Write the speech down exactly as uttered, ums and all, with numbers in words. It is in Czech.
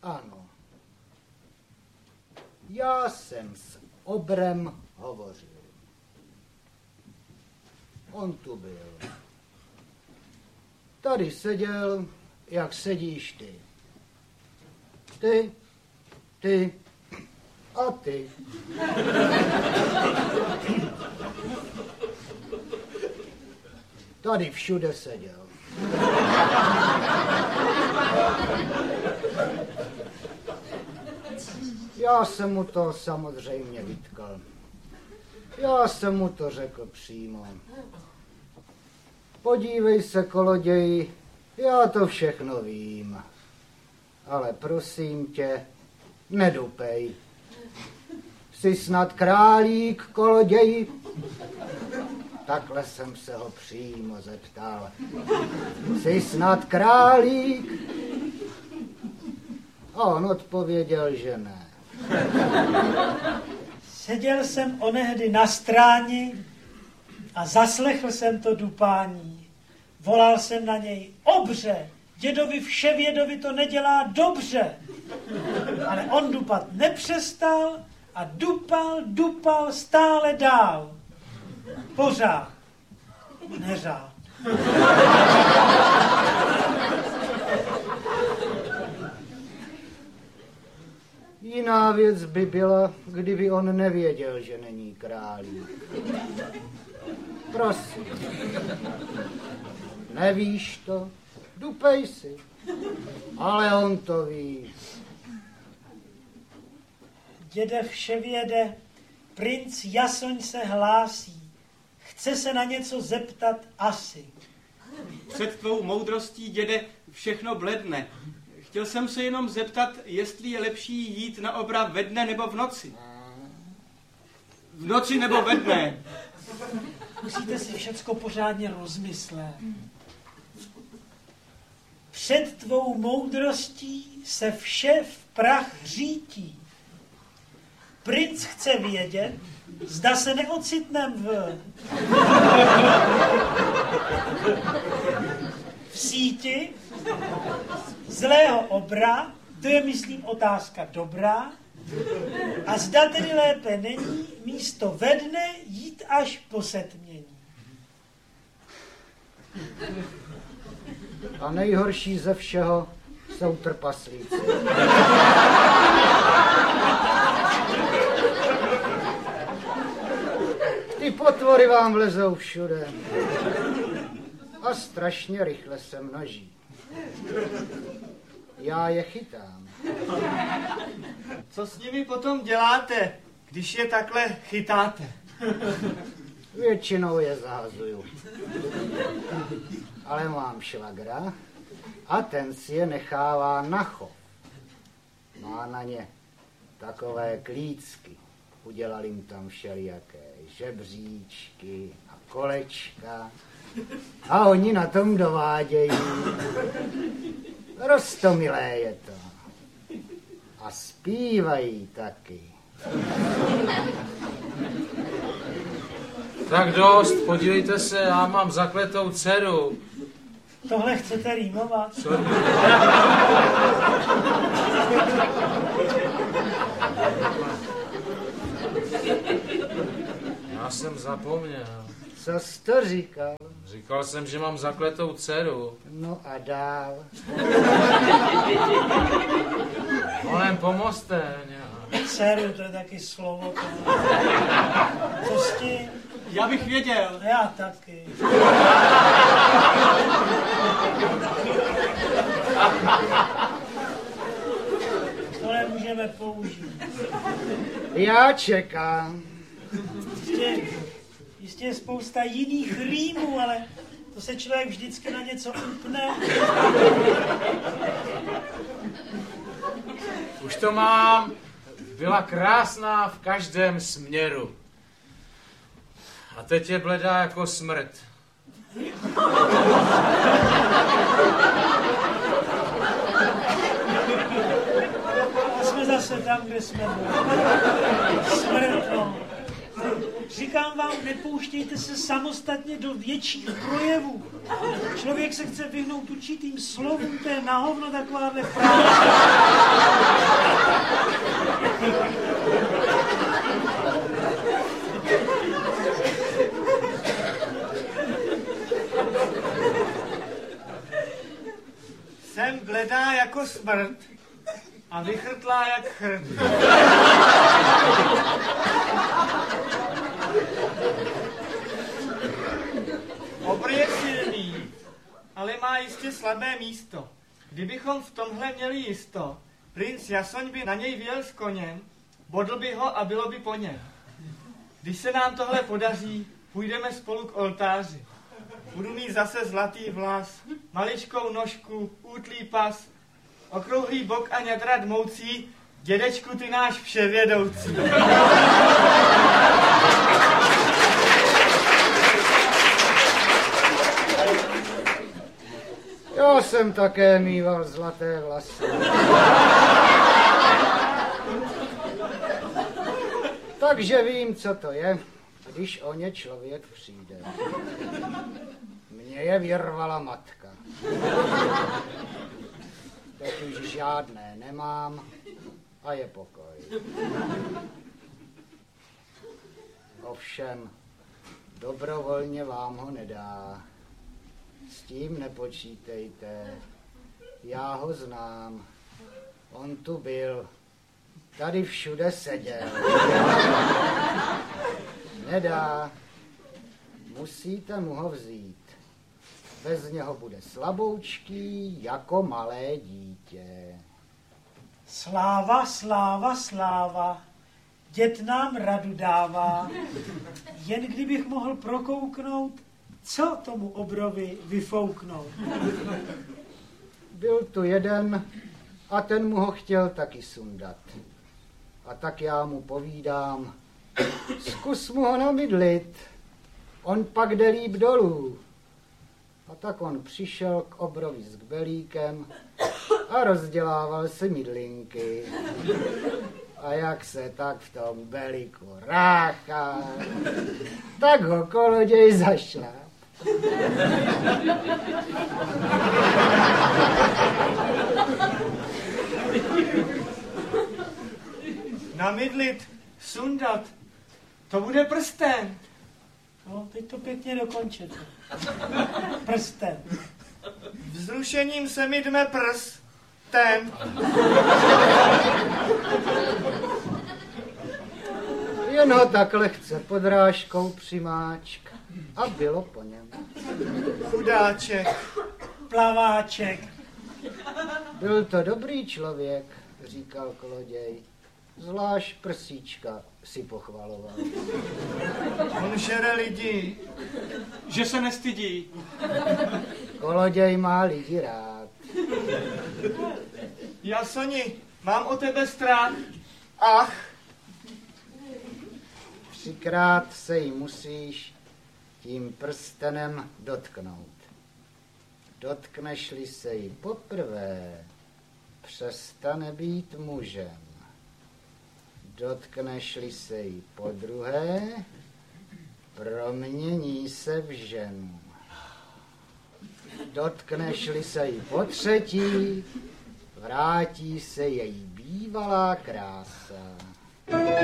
Ano. Já jsem s Obrem hovořil. On tu byl. Tady seděl, jak sedíš ty. Ty, ty a ty. Tady všude seděl. Já jsem mu to samozřejmě vytkal. Já jsem mu to řekl přímo. Podívej se, koloději, já to všechno vím. Ale prosím tě, nedupej. Jsi snad králík, koloději? Takhle jsem se ho přímo zeptal. Jsi snad králík? A on odpověděl, že ne. Seděl jsem onehdy na stráni a zaslechl jsem to dupání. Volal jsem na něj: Obře, dědovi vševědovi to nedělá dobře. Ale on dupat nepřestal a dupal, dupal stále dál. Pořád. Neřád. Jiná věc by byla, kdyby on nevěděl, že není králík. Prosím. Nevíš to? Dupej si. Ale on to ví. Děde vševěde, princ Jasoň se hlásí. Chce se na něco zeptat asi. Před tvou moudrostí, děde, všechno bledne. Chtěl jsem se jenom zeptat, jestli je lepší jít na Obra ve dne nebo v noci. V noci nebo ve dne. Musíte si všecko pořádně rozmyslet. Před tvou moudrostí se vše v prach řítí. Princ chce vědět, zda se neocitnem v... v síti zlého Obra, to je, myslím, otázka dobrá, a zda tedy lépe není místo ve dne jít až po setmění. A nejhorší ze všeho jsou trpaslíci. Ty potvory vám vlezou všude. A strašně rychle se množí. Já je chytám. Co s nimi potom děláte, když je takhle chytáte? Většinou je zahazuju. Ale mám švagra a ten si je nechává na chov. Má na ně takové klícky. Udělal jim tam všelijaké žebříčky a kolečka. A oni na tom dovádějí. Roztomilé je to. A zpívají taky. Tak dost, podívejte se, já mám zakletou dceru. Tohle chcete rýmovat? Sorry. Já jsem zapomněl. Co jsi to říkal? Říkal jsem, že mám zakletou dceru. No a dál. Honem pomozte. Dceru, to je taky slovo. Co s tím? Já bych věděl. Já taky. To nemůžeme použít. Já čekám. Jistě, jistě je spousta jiných rýmů, ale to se člověk vždycky na něco upne. Už to mám. Byla krásná v každém směru. A teď je bledá jako smrt. A jsme zase tam, kde jsme byli. Smrt, no. Říká říkám vám, nepouštějte se samostatně do větších projevů. Člověk se chce vyhnout určitým slovům, to je na hovno takováhle práce. Jsem bledá jako smrt a vychrtlá jak chrd. Obr je silný, ale má jistě slabé místo. Kdybychom v tomhle měli jisto, princ Jasoň by na něj vyjel s koněm, bodl by ho a bylo by po něm. Když se nám tohle podaří, půjdeme spolu k oltáři. Budu mít zase zlatý vlas, maličkou nožku, útlý pas, okrouhlý bok a ňadra dmoucí, dědečku, ty náš vševědoucí. Já jsem také mýval zlaté vlasy. Takže vím, co to je, když o ně člověk přijde. Mě je vyrvala matka. Teď už žádné nemám a je pokoj. Ovšem, dobrovolně vám ho nedá. S tím nepočítejte. Já ho znám. On tu byl. Tady všude seděl. Nedá. Musíte mu ho vzít. Bez něho bude slaboučký jako malé dítě. Sláva, sláva, sláva, děd nám radu dává. Jen kdybych mohl prokouknout, co tomu obrovi vyfouknout. Byl tu jeden a ten mu ho chtěl taky sundat. A tak já mu povídám, zkus mu ho namydlit, on pak jde líp dolů. A tak on přišel k obrovi s kbelíkem a rozdělával si mydlinky. A jak se tak v tom belíku ráchá, tak ho koloděj zašláp. Namydlit, sundat, to bude prsten. No, teď to pěkně dokončete. Prsten. Vzrušením se mi dme prs. Ten. Jen ho tak lehce podrážkou přimáčk a bylo po něm. Chudáček. Plaváček. Byl to dobrý člověk, říkal koloděj. Zvlášť prsíčka si pochvaloval. On žere lidi. Že se nestydí. Koloděj má lidi rád. Jasoni, mám o tebe strach. Ach. Třikrát se jí musíš tím prstenem dotknout. Dotkneš-li se jí poprvé, přestane být mužem. Dotkneš-li se jí podruhé, promění se v ženu. Dotkneš-li se jí potřetí, vrátí se její bývalá krása.